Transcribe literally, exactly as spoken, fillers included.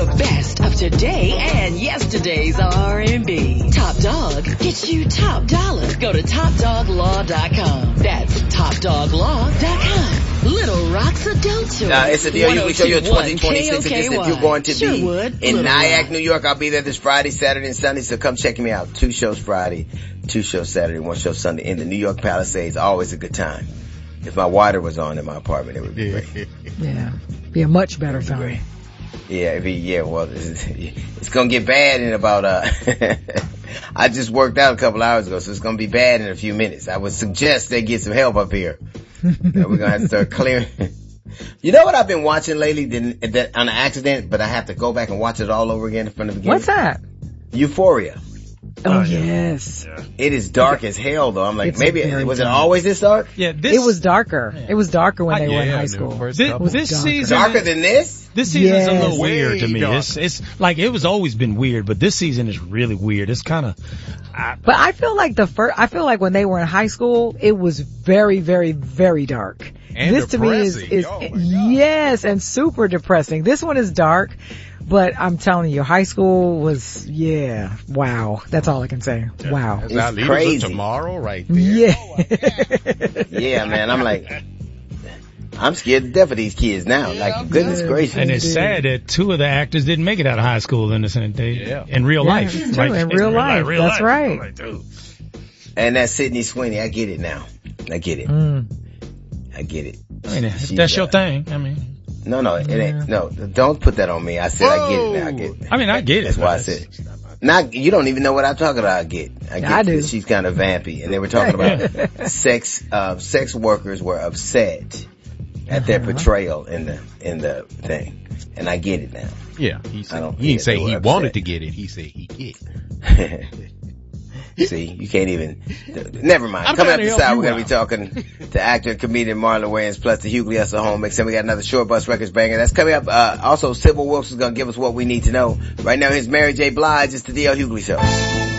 The best of today and yesterday's R and B. Top Dog gets you top dollar. Go to top dog law dot com. That's top dog law dot com. Little Rock's adult choice. Now, it's a D L Hughley Show, your twenty twenty-six edition. If you're going to be Sherwood, in Little Nyack, Rock. New York, I'll be there this Friday, Saturday, and Sunday, so come check me out. Two shows Friday, two shows Saturday, one show Sunday in the New York Palisades. Always a good time. If my water was on in my apartment, it would be great. Yeah. Be a much better time. Great. Yeah, it'd be, yeah, well, it's, it's gonna get bad in about, uh, I just worked out a couple hours ago, so it's gonna be bad in a few minutes. I would suggest they get some help up here. You know, we're gonna have to start clearing. You know what I've been watching lately that, that on an accident, but I have to go back and watch it all over again from the beginning? What's that? Euphoria. Oh, oh yes. Yeah. It is dark as hell though. I'm like, It's maybe, was it always this dark? Yeah, this, It was darker. Yeah. It was darker when I- they were in yeah, high the school. first It couple. was This darker. season- Darker than this? This season's Yes. a little weird to me. Way It's, it's like, it was always been weird, but this season is really weird. It's kind of, But I feel like the first, I feel like when they were in high school, it was very, very, very dark. And this to me is, depressing. is Oh, my God. yes, and super depressing. This one is dark, but I'm telling you, high school was, yeah, wow. That's all I can say. Wow. That's It's our leaders crazy. of tomorrow right there. Yeah. Yeah, man. I'm like, I'm scared to death of these kids now. Like, goodness Yeah. gracious. and it's sad that two of the actors didn't make it out of high school in this, in, they, Yeah. in real Yeah, life. it's true, in real life. real That's life. right. I'm like, dude. And that's Sydney Sweeney. I get it now. I get it. Mm. I get it. I mean, if She's, that's your uh, thing. I mean, No, no, it ain't. No, don't put that on me. I said I get it now. I get it. I mean, I get it. That's why I said it. Not, you don't even know what I'm talking about. I get. I get I do. that she's kind of vampy, and they were talking about sex. Uh, sex workers were upset at their Uh-huh. portrayal in the in the thing, and I get it now. Yeah. He, I said, don't he didn't care. say They he were wanted upset. to get it. He said he get it. See, you can't even. Never mind. I'm Coming up trying to this help hour, you we're gonna be out. talking to actor and comedian Marlon Wayans, plus the Hughley Hustle Home Mix, and we got another Short Bus Records banger. That's coming up. Uh, also, Sybil Wilkes is gonna give us what we need to know. Right now, here's Mary J. Blige. It's the D L Hughley Show.